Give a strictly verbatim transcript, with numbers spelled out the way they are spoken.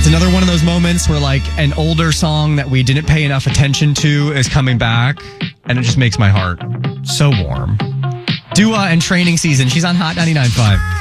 Another one of those moments where like an older song that we didn't pay enough attention to is coming back, and it just makes my heart so warm. Dua and Training Season. She's on Hot ninety-nine point five.